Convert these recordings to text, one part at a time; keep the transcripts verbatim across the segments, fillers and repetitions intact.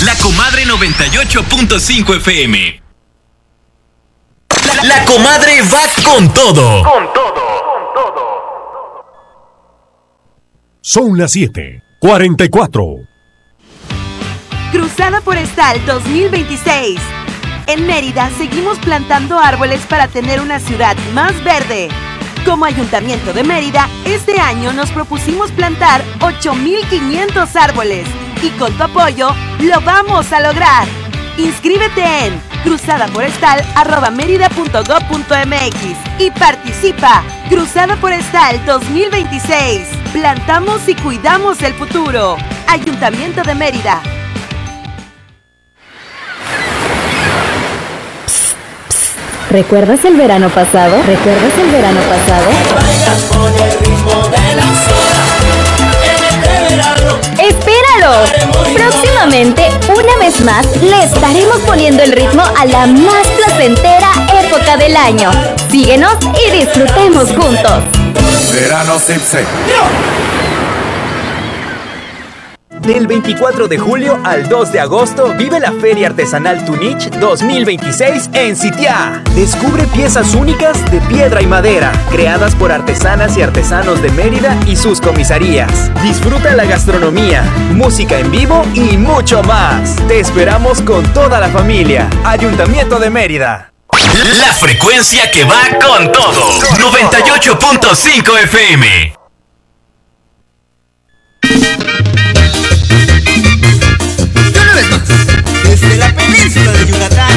La Comadre noventa y ocho punto cinco F M. La, la Comadre va con todo. Con todo, con todo. Son las siete cuarenta y cuatro. Cruzada Forestal dos mil veintiséis. En Mérida seguimos plantando árboles para tener una ciudad más verde. Como Ayuntamiento de Mérida, este año nos propusimos plantar ocho mil quinientos árboles y con tu apoyo lo vamos a lograr. Inscríbete en cruzadaforestal arroba mérida punto gob punto mx y participa. Cruzada Forestal dos mil veintiséis. Plantamos y cuidamos el futuro. Ayuntamiento de Mérida. ¿Recuerdas el verano pasado? ¿Recuerdas el verano pasado? ¡Espéralo! Próximamente, una vez más, le estaremos poniendo el ritmo a la más placentera época del año. Síguenos y disfrutemos juntos. Verano Sipse. Del veinticuatro de julio al dos de agosto, vive la Feria Artesanal Tunich dos mil veintiséis en Sitiá. Descubre piezas únicas de piedra y madera, creadas por artesanas y artesanos de Mérida y sus comisarías. Disfruta la gastronomía, música en vivo y mucho más. Te esperamos con toda la familia. Ayuntamiento de Mérida. La frecuencia que va con todo. noventa y ocho punto cinco F M. Desde la península de Yucatán.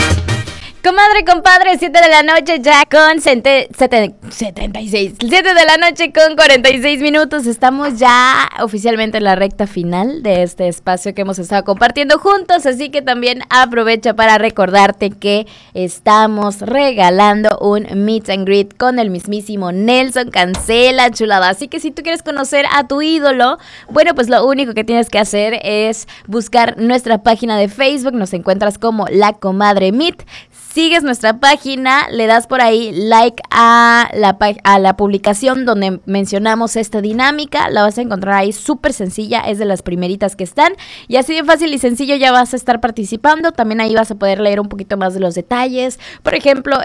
Comadre, compadre, siete de la noche ya con sete, sete, setenta y seis. siete de la noche con cuarenta y seis minutos. Estamos ya oficialmente en la recta final de este espacio que hemos estado compartiendo juntos. Así que también aprovecho para recordarte que estamos regalando un meet and greet con el mismísimo Nelson Cancela, chulada. Así que si tú quieres conocer a tu ídolo, bueno, pues lo único que tienes que hacer es buscar nuestra página de Facebook. Nos encuentras como La Comadre Meet. Sigues nuestra página, le das por ahí like a la, a la publicación donde mencionamos esta dinámica, la vas a encontrar ahí súper sencilla, es de las primeritas que están, y así de fácil y sencillo ya vas a estar participando. También ahí vas a poder leer un poquito más de los detalles. Por ejemplo,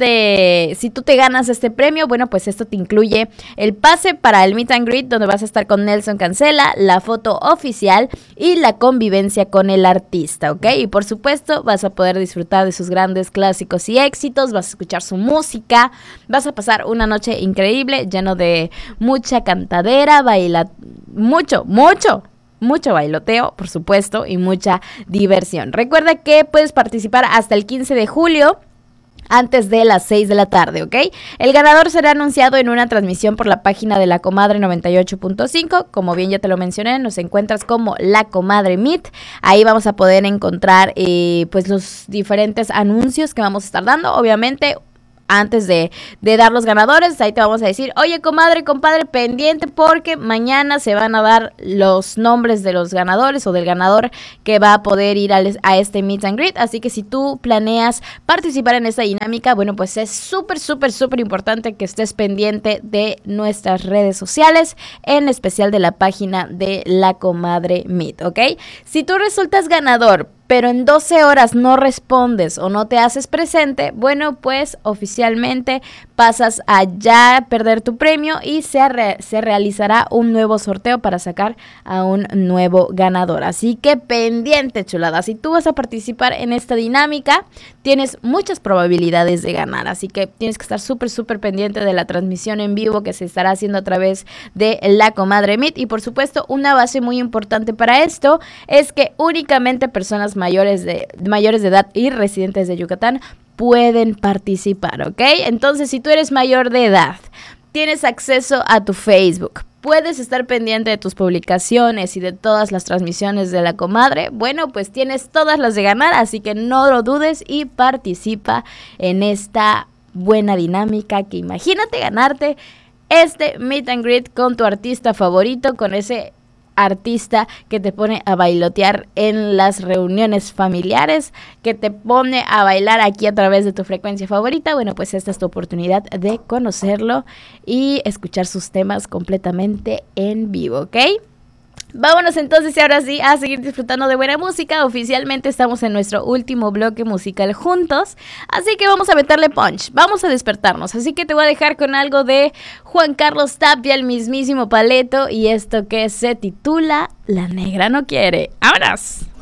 este, si tú te ganas este premio, bueno, pues esto te incluye el pase para el Meet and Greet, donde vas a estar con Nelson Cancela, la foto oficial y la convivencia con el artista, ¿ok? Y por supuesto vas a poder disfrutar de sus grandes clásicos y éxitos, vas a escuchar su música, vas a pasar una noche increíble, lleno de mucha cantadera, baila, mucho, mucho, mucho bailoteo, por supuesto, y mucha diversión. Recuerda que puedes participar hasta el quince de julio, antes de las seis de la tarde, ¿ok? El ganador será anunciado en una transmisión por la página de La Comadre noventa y ocho punto cinco. Como bien ya te lo mencioné, nos encuentras como La Comadre Meet. Ahí vamos a poder encontrar eh, pues los diferentes anuncios que vamos a estar dando. Obviamente, antes de, de dar los ganadores, ahí te vamos a decir, oye, comadre, compadre, pendiente porque mañana se van a dar los nombres de los ganadores o del ganador que va a poder ir al, a este Meet and Greet. Así que si tú planeas participar en esta dinámica, bueno, pues es súper, súper, súper importante que estés pendiente de nuestras redes sociales, en especial de la página de La Comadre Meet, ¿ok? Si tú resultas ganador, pero en doce horas no respondes o no te haces presente, bueno, pues oficialmente pasas a ya perder tu premio y se, re- se realizará un nuevo sorteo para sacar a un nuevo ganador. Así que pendiente, chulada. Si tú vas a participar en esta dinámica, tienes muchas probabilidades de ganar. Así que tienes que estar súper, súper pendiente de la transmisión en vivo que se estará haciendo a través de La Comadre Meet. Y por supuesto, una base muy importante para esto es que únicamente personas mayores de, mayores de edad y residentes de Yucatán pueden participar, ¿ok? Entonces, si tú eres mayor de edad, tienes acceso a tu Facebook, puedes estar pendiente de tus publicaciones y de todas las transmisiones de La Comadre, bueno, pues tienes todas las de ganar, así que no lo dudes y participa en esta buena dinámica que imagínate ganarte este Meet and Greet con tu artista favorito, con ese artista que te pone a bailotear en las reuniones familiares, que te pone a bailar aquí a través de tu frecuencia favorita. Bueno, pues esta es tu oportunidad de conocerlo y escuchar sus temas completamente en vivo, ¿ok? Vámonos entonces y ahora sí a seguir disfrutando de buena música. Oficialmente estamos en nuestro último bloque musical juntos, así que vamos a meterle punch, vamos a despertarnos. Así que te voy a dejar con algo de Juan Carlos Tapia, el mismísimo Paleto, y esto que se titula La Negra No Quiere. ¡Vámonos!